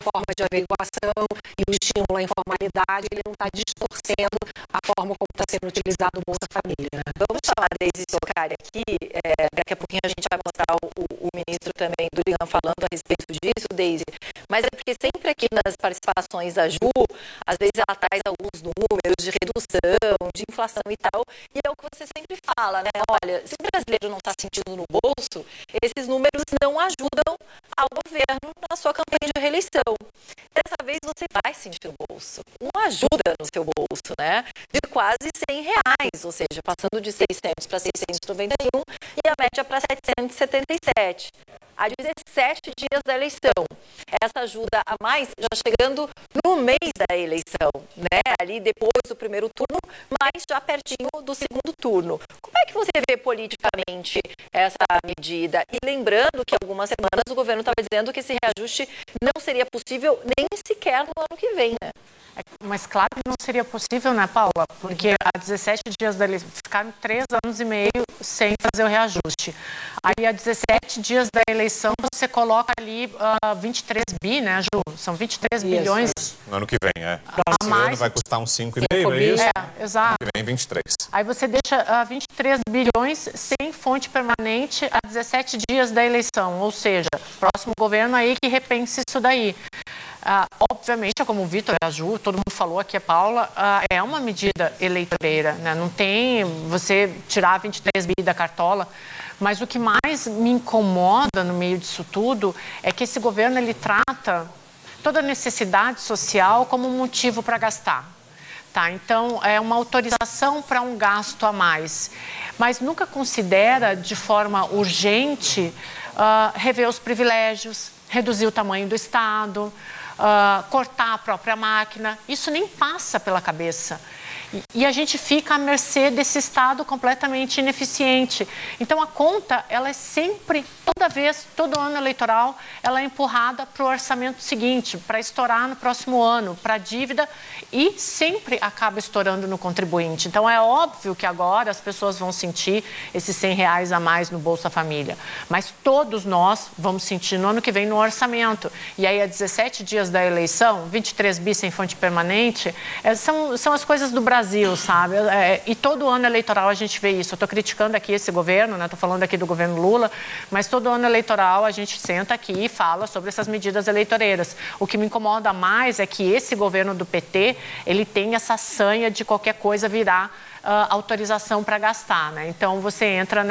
forma de averiguação e o estímulo à informalidade, ele não está distorcendo a forma como está sendo utilizado o Bolsa Família. Né? Vamos chamar a Deise Tocari aqui, daqui a pouquinho a gente vai mostrar o ministro também, Durian, falando a respeito disso, Deise, mas é porque sempre aqui nas participações da Ju, às vezes ela traz alguns números de redução, de inflação e tal, e é o que você sempre fala, né? Olha, se o brasileiro não está sentindo no bolso, esses números não ajudam ao governo na sua campanha de reeleição. Dessa vez você vai sentir no bolso, uma ajuda no seu bolso, né? De quase R$100, ou seja, passando de 600 para 691 e a média para 777. Há 17 dias da eleição. Essa ajuda a mais já chegando no mês da eleição, né? Ali depois do primeiro turno, mas já pertinho do segundo turno. Como é que você vê politicamente essa medida? E lembrando que algumas semanas o governo estava dizendo que esse reajuste não seria possível nem sequer no ano que vem, né? Mas claro que não seria possível, né, Paula? Porque há 17 dias da eleição, ficaram 3 anos e meio sem fazer o reajuste. Aí, há 17 dias da eleição, você coloca ali 23 bi, né, Ju? São 23 bilhões. No ano que vem, a mais, ano vai custar uns 5,5, é isso? Exato. No ano que vem, 23. Aí você deixa 23 bilhões sem fonte permanente há 17 dias da eleição. Ou seja, próximo governo aí que repense isso daí. Obviamente, como o Vitor e a Ju, todo mundo falou aqui, a Paula, é uma medida eleitoreira, né? Não tem você tirar 23 bi da cartola, mas o que mais me incomoda no meio disso tudo é que esse governo ele trata toda a necessidade social como um motivo para gastar. Tá, então, é uma autorização para um gasto a mais, mas nunca considera de forma urgente rever os privilégios, reduzir o tamanho do Estado, cortar a própria máquina. Isso nem passa pela cabeça. E a gente fica à mercê desse Estado completamente ineficiente. Então, a conta, ela é sempre, toda vez, todo ano eleitoral, ela é empurrada para o orçamento seguinte, para estourar no próximo ano, para a dívida, e sempre acaba estourando no contribuinte. Então, é óbvio que agora as pessoas vão sentir esses R$100 a mais no Bolsa Família. Mas todos nós vamos sentir no ano que vem no orçamento. E aí, há 17 dias da eleição, 23 bi sem fonte permanente, são as coisas do Brasil, sabe? E todo ano eleitoral a gente vê isso. Eu estou criticando aqui esse governo, né? Estou falando aqui do governo Lula, mas todo ano eleitoral a gente senta aqui e fala sobre essas medidas eleitoreiras. O que me incomoda mais é que esse governo do PT, ele tem essa sanha de qualquer coisa virar autorização para gastar, né? Então você entra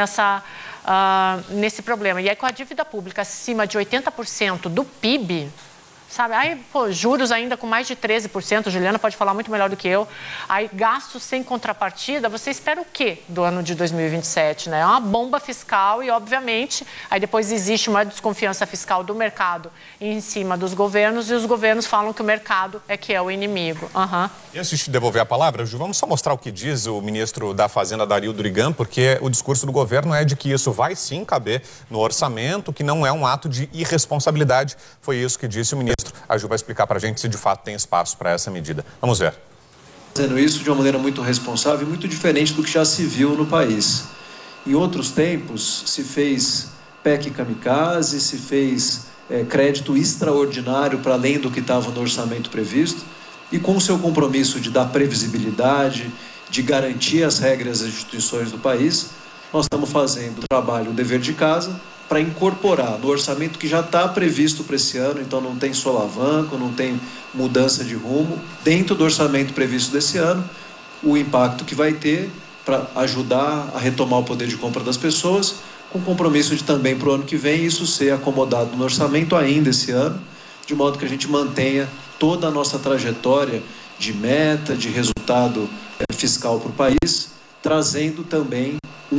nesse problema. E aí, com a dívida pública acima de 80% do PIB, sabe? Aí, juros ainda com mais de 13%, Juliana pode falar muito melhor do que eu. Aí, gastos sem contrapartida, você espera o quê do ano de 2027, né? É uma bomba fiscal e, obviamente, aí depois existe uma desconfiança fiscal do mercado em cima dos governos e os governos falam que o mercado é que é o inimigo. E antes de devolver a palavra, Ju, vamos só mostrar o que diz o ministro da Fazenda, Dario Durigan, porque o discurso do governo é de que isso vai sim caber no orçamento, que não é um ato de irresponsabilidade. Foi isso que disse o ministro. A Ju vai explicar para a gente se de fato tem espaço para essa medida. Vamos ver. Fazendo isso de uma maneira muito responsável e muito diferente do que já se viu no país. Em outros tempos, se fez PEC kamikaze, se fez crédito extraordinário para além do que estava no orçamento previsto, e com o seu compromisso de dar previsibilidade, de garantir as regras das instituições do país, nós estamos fazendo o trabalho, o dever de casa, para incorporar no orçamento que já está previsto para esse ano, então não tem solavanco, não tem mudança de rumo, dentro do orçamento previsto desse ano, o impacto que vai ter para ajudar a retomar o poder de compra das pessoas, com compromisso de também para o ano que vem isso ser acomodado no orçamento ainda esse ano, de modo que a gente mantenha toda a nossa trajetória de meta, de resultado fiscal para o país, trazendo também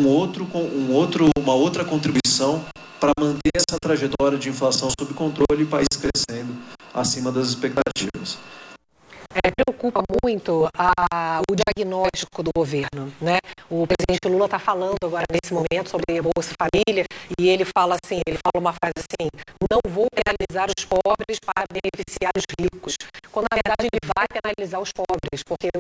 uma outra contribuição para manter essa trajetória de inflação sob controle e o país crescendo acima das expectativas. Preocupa muito o diagnóstico do governo, né? O presidente Lula está falando agora nesse momento sobre a Bolsa Família e ele fala uma frase assim: não vou penalizar os pobres para beneficiar os ricos, quando na verdade ele vai penalizar os pobres, porque